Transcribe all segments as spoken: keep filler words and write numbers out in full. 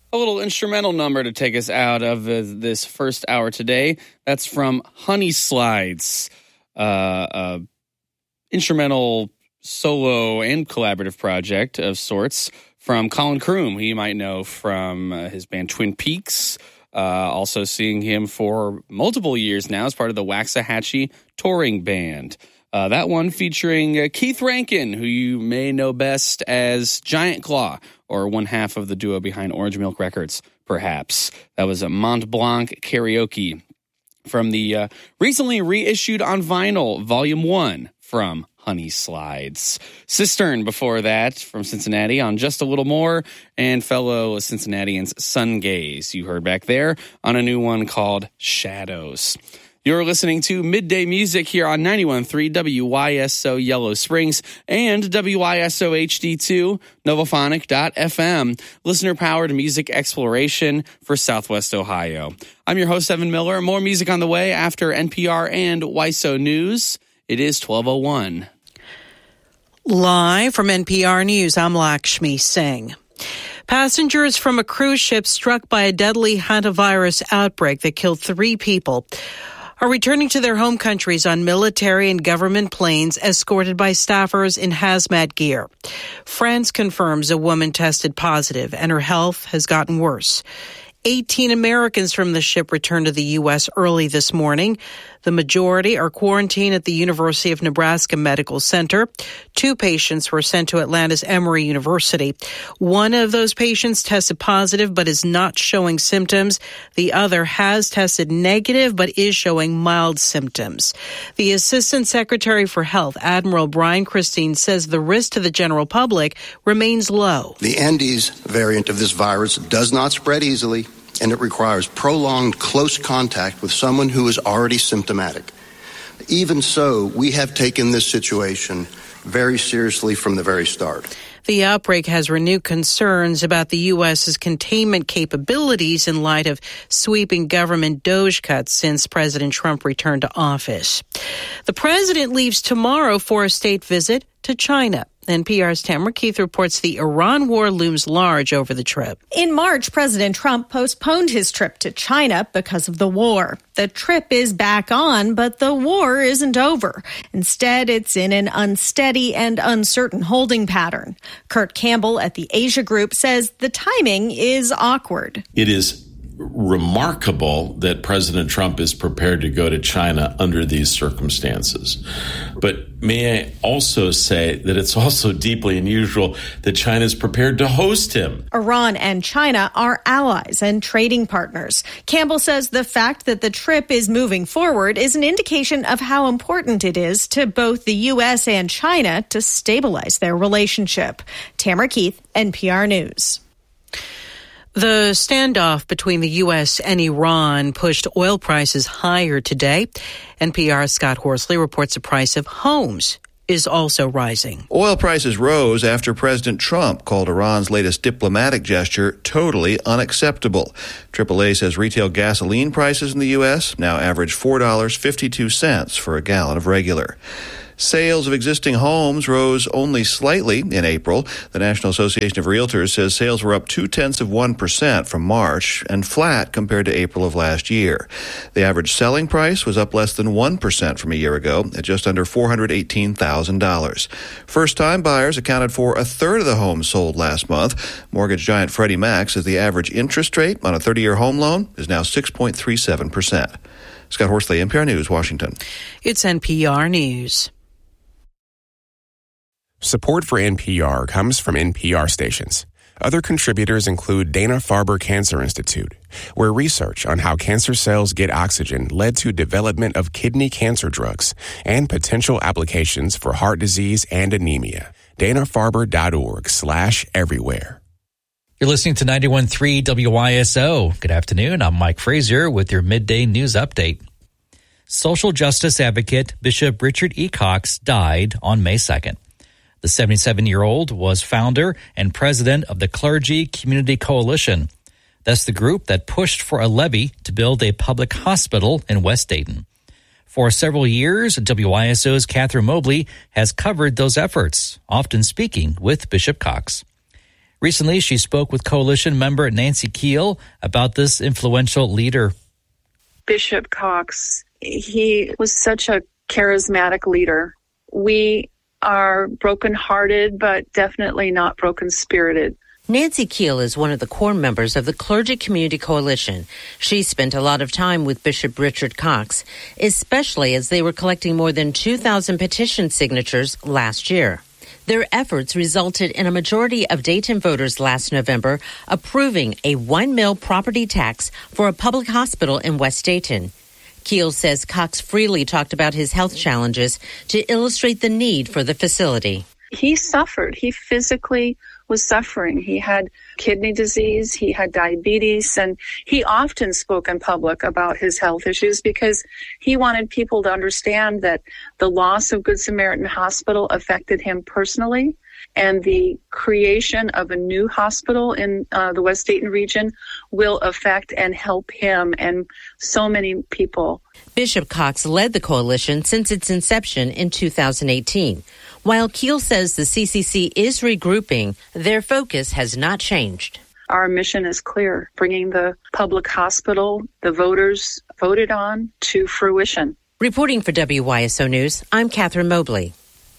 a little instrumental number to take us out of uh, this first hour today. That's from Honey Slides, uh, uh, instrumental solo and collaborative project of sorts from Colin Kroom, who you might know from uh, his band Twin Peaks. Uh, also seeing him for multiple years now as part of the Waxahachie touring band. Uh, that one featuring uh, Keith Rankin, who you may know best as Giant Claw, or one half of the duo behind Orange Milk Records, perhaps. That was a Mont Blanc Karaoke from the uh, recently reissued on vinyl, Volume one from Honey Slides. Cistern before that from Cincinnati on Just a Little More, and fellow Cincinnatians Sun Gaze, you heard back there on a new one called Shadows. You're listening to Midday Music here on ninety-one point three W Y S O Yellow Springs and W Y S O H D two, Novophonic dot F M, listener-powered music exploration for Southwest Ohio. I'm your host, Evan Miller. More music on the way after N P R and W Y S O News. It is twelve oh one. Live from N P R News, I'm Lakshmi Singh. Passengers from a cruise ship struck by a deadly hantavirus outbreak that killed three people are returning to their home countries on military and government planes escorted by staffers in hazmat gear. France confirms a woman tested positive and her health has gotten worse. eighteen Americans from the ship returned to the U S early this morning. The majority are quarantined at the University of Nebraska Medical Center. Two patients were sent to Atlanta's Emory University. One of those patients tested positive but is not showing symptoms. The other has tested negative but is showing mild symptoms. The Assistant Secretary for Health, Admiral Brian Christine, says the risk to the general public remains low. The Andes variant of this virus does not spread easily, and it requires prolonged close contact with someone who is already symptomatic. Even so, we have taken this situation very seriously from the very start. The outbreak has renewed concerns about the U S's containment capabilities in light of sweeping government DOGE cuts since President Trump returned to office. The president leaves tomorrow for a state visit to China. N P R's Tamara Keith reports the Iran war looms large over the trip. In March, President Trump postponed his trip to China because of the war. The trip is back on, but the war isn't over. Instead, it's in an unsteady and uncertain holding pattern. Kurt Campbell at the Asia Group says the timing is awkward. It is remarkable that President Trump is prepared to go to China under these circumstances. But may I also say that it's also deeply unusual that China is prepared to host him. Iran and China are allies and trading partners. Campbell says the fact that the trip is moving forward is an indication of how important it is to both the U S and China to stabilize their relationship. Tamara Keith, N P R News. The standoff between the U S and Iran pushed oil prices higher today. N P R's Scott Horsley reports the price of homes is also rising. Oil prices rose after President Trump called Iran's latest diplomatic gesture totally unacceptable. triple A says retail gasoline prices in the U S now average four dollars and fifty-two cents for a gallon of regular. Sales of existing homes rose only slightly in April. The National Association of Realtors says sales were up two-tenths of one percent from March and flat compared to April of last year. The average selling price was up less than one percent from a year ago at just under four hundred eighteen thousand dollars. First-time buyers accounted for a third of the homes sold last month. Mortgage giant Freddie Mac says the average interest rate on a thirty-year home loan is now six point three seven percent. Scott Horsley, N P R News, Washington. It's N P R News. Support for N P R comes from N P R stations. Other contributors include Dana-Farber Cancer Institute, where research on how cancer cells get oxygen led to development of kidney cancer drugs and potential applications for heart disease and anemia. Dana-Farber.org slash everywhere. You're listening to ninety-one point three W Y S O. Good afternoon. I'm Mike Frazier with your midday news update. Social justice advocate Bishop Richard E. Cox died on May second. The seventy-seven-year-old was founder and president of the Clergy Community Coalition. That's the group that pushed for a levy to build a public hospital in West Dayton. For several years, W Y S O's Catherine Mobley has covered those efforts, often speaking with Bishop Cox. Recently, she spoke with coalition member Nancy Keele about this influential leader. Bishop Cox, he was such a charismatic leader. We are brokenhearted, but definitely not broken-spirited. Nancy Keele is one of the core members of the Clergy Community Coalition. She spent a lot of time with Bishop Richard Cox, especially as they were collecting more than two thousand petition signatures last year. Their efforts resulted in a majority of Dayton voters last November approving a one mil property tax for a public hospital in West Dayton. Keele says Cox freely talked about his health challenges to illustrate the need for the facility. He suffered. He physically was suffering. He had kidney disease, he had diabetes, and he often spoke in public about his health issues because he wanted people to understand that the loss of Good Samaritan Hospital affected him personally, and the creation of a new hospital in uh, the West Dayton region will affect and help him and so many people. Bishop Cox led the coalition since its inception in two thousand eighteen. While Keele says the C C C is regrouping, their focus has not changed. Our mission is clear, bringing the public hospital the voters voted on to fruition. Reporting for W Y S O News, I'm Catherine Mobley.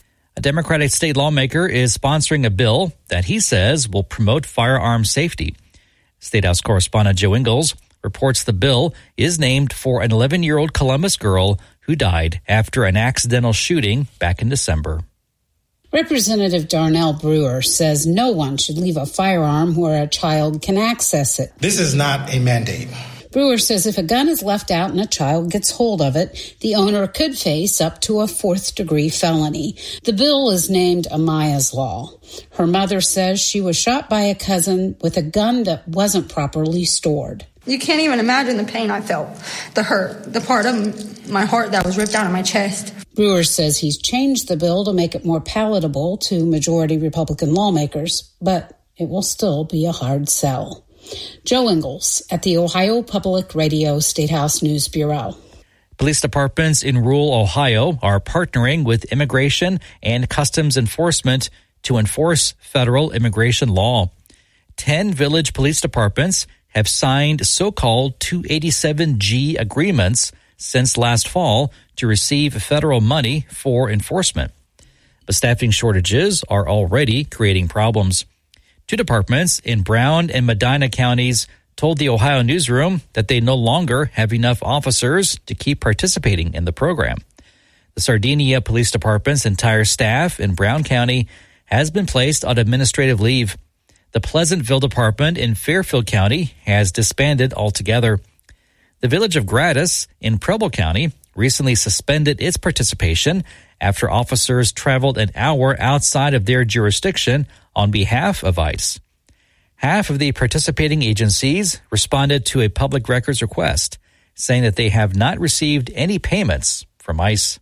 A Democratic state lawmaker is sponsoring a bill that he says will promote firearm safety. State House correspondent Joe Ingles reports the bill is named for an eleven-year-old Columbus girl who died after an accidental shooting back in December. Representative Darnell Brewer says no one should leave a firearm where a child can access it. This is not a mandate. Brewer says if a gun is left out and a child gets hold of it, the owner could face up to a fourth-degree felony. The bill is named Amaya's Law. Her mother says she was shot by a cousin with a gun that wasn't properly stored. You can't even imagine the pain I felt, the hurt, the part of my heart that was ripped out of my chest. Brewer says he's changed the bill to make it more palatable to majority Republican lawmakers, but it will still be a hard sell. Joe Ingles at the Ohio Public Radio Statehouse News Bureau. Police departments in rural Ohio are partnering with Immigration and Customs Enforcement to enforce federal immigration law. Ten village police departments have signed so-called two eighty-seven G agreements since last fall to receive federal money for enforcement. But staffing shortages are already creating problems. Two departments in Brown and Medina counties told the Ohio Newsroom that they no longer have enough officers to keep participating in the program. The Sardinia Police Department's entire staff in Brown County has been placed on administrative leave. The Pleasantville Department in Fairfield County has disbanded altogether. The village of Gratis in Preble County recently suspended its participation after officers traveled an hour outside of their jurisdiction on behalf of ICE. Half of the participating agencies responded to a public records request, saying that they have not received any payments from ICE.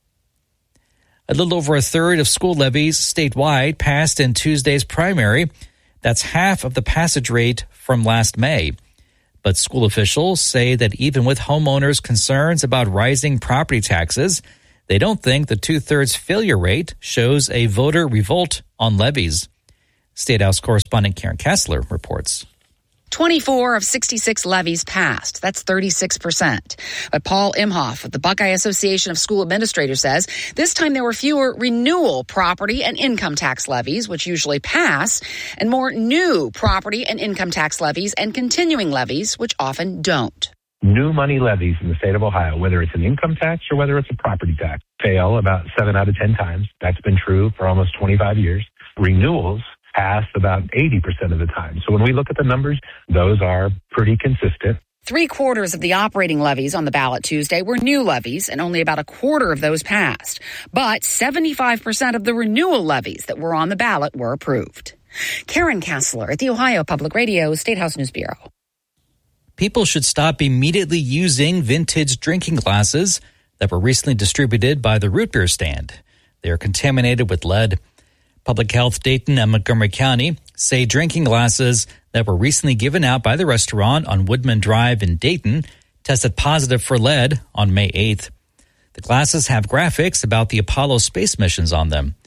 A little over a third of school levies statewide passed in Tuesday's primary. That's half of the passage rate from last May. But school officials say that even with homeowners' concerns about rising property taxes, they don't think the two-thirds failure rate shows a voter revolt on levies. State House correspondent Karen Kessler reports. twenty-four of sixty-six levies passed. That's thirty-six percent. But Paul Imhoff of the Buckeye Association of School Administrators says this time there were fewer renewal property and income tax levies, which usually pass, and more new property and income tax levies and continuing levies, which often don't. New money levies in the state of Ohio, whether it's an income tax or whether it's a property tax, fail about seven out of ten times. That's been true for almost twenty-five years. Renewals pass about eighty percent of the time. So when we look at the numbers, those are pretty consistent. Three quarters of the operating levies on the ballot Tuesday were new levies, and only about a quarter of those passed. But seventy-five percent of the renewal levies that were on the ballot were approved. Karen Kessler at the Ohio Public Radio Statehouse News Bureau. People should stop immediately using vintage drinking glasses that were recently distributed by the root beer stand. They are contaminated with lead. Public Health Dayton and Montgomery County say drinking glasses that were recently given out by the restaurant on Woodman Drive in Dayton tested positive for lead on May eighth. The glasses have graphics about the Apollo space missions on them.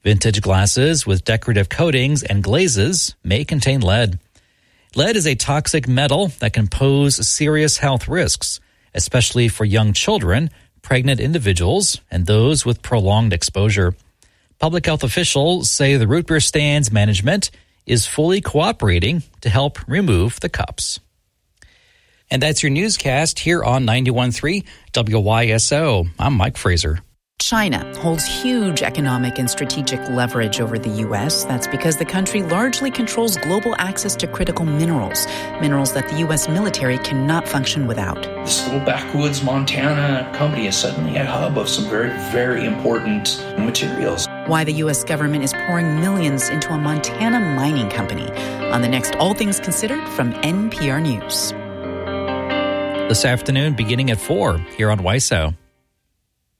Vintage glasses with decorative coatings and glazes may contain lead. Lead is a toxic metal that can pose serious health risks, especially for young children, pregnant individuals, and those with prolonged exposure. Public health officials say the root beer stand's management is fully cooperating to help remove the cups. And that's your newscast here on ninety-one point three W Y S O. I'm Mike Fraser. China holds huge economic and strategic leverage over the U S. That's because the country largely controls global access to critical minerals, minerals that the U S military cannot function without. This little backwoods Montana company is suddenly a hub of some very, very important materials. Why the U S government is pouring millions into a Montana mining company. On the next All Things Considered from N P R News. This afternoon, beginning at four, here on W Y S O.